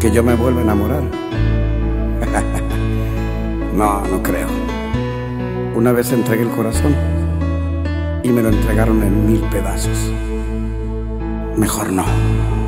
que yo me vuelva a enamorar. No creo. Una vez entregué el corazón y me lo entregaron en 1000 pedazos. Mejor no.